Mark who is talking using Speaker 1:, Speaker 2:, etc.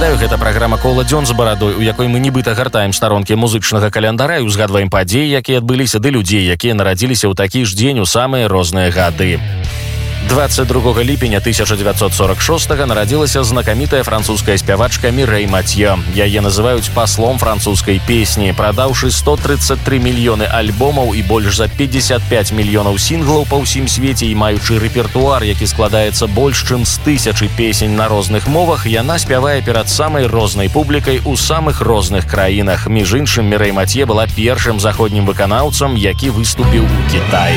Speaker 1: Нагадаю, гэта праграма «Кола дзён з барадой», у якой мы нібыта гартаем старонкі музычнага календара і узгадваем падзеі, якія адбыліся, ды людзей, якія нарадзіліся ў такі ж дзень у самыя розныя гады. 22 ліпеня 1946 нарадзілася знакамітая французская спявачка Мірэй Мат'ё. Яе называюць паслом французскай песні. Прадаўшы 133 мільёны альбомаў і больш за 55 мільёнаў сінглаў па ўсім свеце і маючы рэпертуар, які складаецца больш чым з 1000 песень на розных мовах, яна спявае перад самай рознай публікай у самых розных краінах. Між іншым, Мірэй Мат'ё была першым заходнім выканаўцам, які выступіў у Кітаі.